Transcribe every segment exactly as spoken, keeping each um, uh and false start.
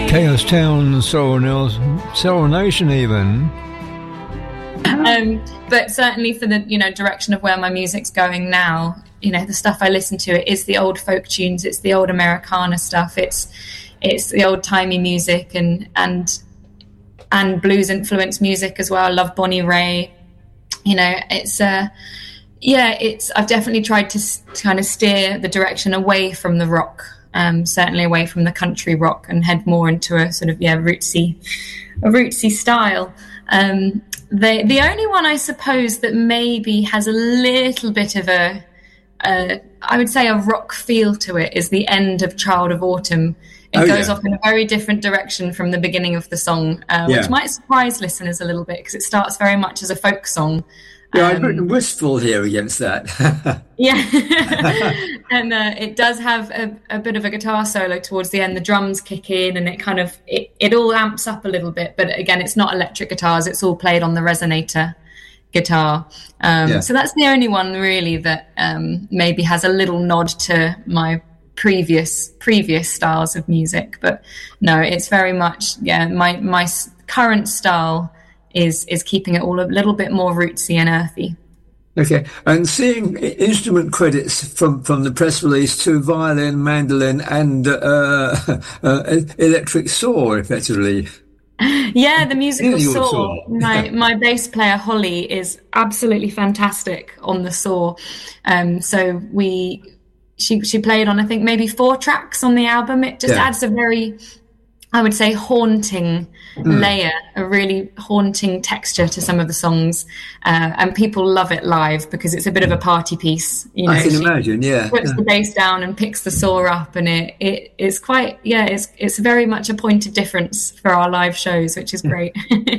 Chaos Town, Sorrow, Sorrow Nation even. Um, but certainly for the, you know, direction of where my music's going now, you know, the stuff I listen to, it is the old folk tunes, it's the old Americana stuff, it's it's the old timey music and and and blues influenced music as well. I love Bonnie Raitt. You know, it's uh yeah, it's I've definitely tried to, s- to kind of steer the direction away from the rock, um, certainly away from the country rock, and head more into a sort of yeah rootsy, a rootsy style. Um, the the only one I suppose that maybe has a little bit of a, a I would say a rock feel to it is the end of Child of Autumn. It oh, goes yeah. off in a very different direction from the beginning of the song, uh, Yeah. which might surprise listeners a little bit because it starts very much as a folk song. Yeah, Um, I'm pretty wistful here against that. Yeah, and uh, it does have a, a bit of a guitar solo towards the end. The drums kick in, and it kind of it, it all amps up a little bit. But again, it's not electric guitars; it's all played on the resonator guitar. Um, Yeah. So that's the only one really that um, maybe has a little nod to my previous previous styles of music. But no, it's very much yeah. My my s- current style is is keeping it all a little bit more rootsy and earthy. Okay, and seeing instrument credits from, from the press release to violin, mandolin, and uh, uh, electric saw, effectively. Yeah, the musical Yeah, your saw. saw. My my bass player Holly is absolutely fantastic on the saw. Um, so we she she played on I think maybe four tracks on the album. It just Yeah. adds a very, I would say, haunting Mm. layer, a really haunting texture to some of the songs, uh, and people love it live because it's a bit of a party piece. You know, I can she imagine, yeah. puts the bass down and picks the saw up, and it it is quite yeah, it's it's very much a point of difference for our live shows, which is great.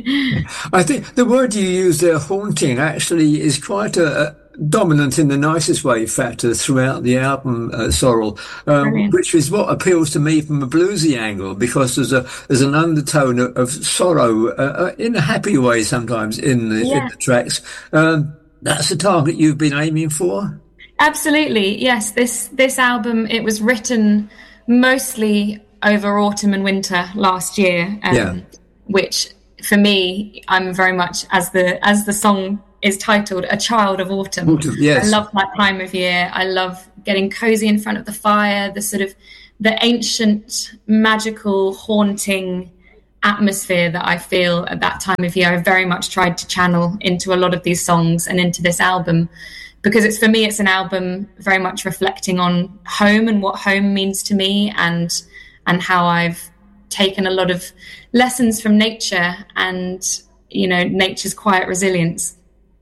I think the word you use there, haunting, actually is quite a, a dominant in the nicest way factor throughout the album, uh, Sorrel, um, Brilliant. which is what appeals to me from a bluesy angle, because there's a there's an undertone of, of sorrow uh, uh, in a happy way sometimes in the, Yeah. in the tracks. Um, that's the target you've been aiming for? Absolutely, yes. This this album, it was written mostly over autumn and winter last year, um, Yeah. which for me, I'm very much, as the as the song is titled, a child of autumn. Autumn, yes. I love that time of year. I love getting cozy in front of the fire, the sort of the ancient, magical, haunting atmosphere that I feel at that time of year. I very much tried to channel into a lot of these songs and into this album, because it's, for me, it's an album very much reflecting on home and what home means to me, and and how I've taken a lot of lessons from nature and, you know, nature's quiet resilience.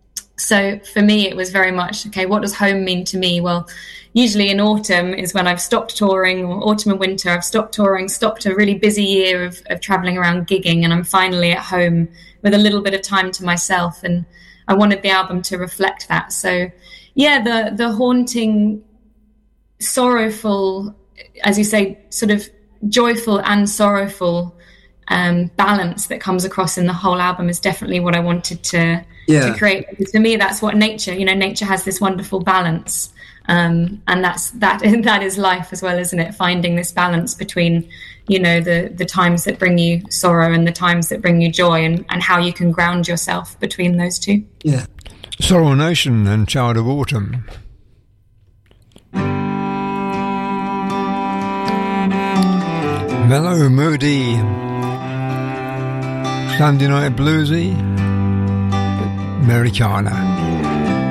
So for me, it was very much, okay, what does home mean to me? Well, usually in autumn is when I've stopped touring, or autumn and winter, I've stopped touring, stopped a really busy year of, of traveling around gigging, and I'm finally at home with a little bit of time to myself. And I wanted the album to reflect that. So yeah, the, the haunting, sorrowful, as you say, sort of joyful and sorrowful um, balance that comes across in the whole album is definitely what I wanted to, Yeah. to create. Because for me, that's what nature, you know, nature has this wonderful balance. Um, and that's, that, that is life as well, isn't it? Finding this balance between, you know, the, the times that bring you sorrow and the times that bring you joy, and, and how you can ground yourself between those two. Yeah. Sorrow Nation and Child of Autumn. Mellow, moody, Sunday night bluesy, Americana.